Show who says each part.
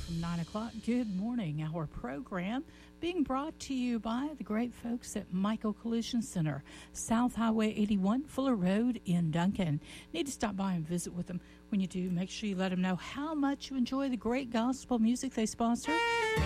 Speaker 1: from 9 o'clock. Good morning. Our program being brought to you by the great folks at Michael Collision Center, South Highway 81, Fuller Road in Duncan. Need to stop by and visit with them. When you do, make sure you let them know how much you enjoy the great gospel music they sponsor.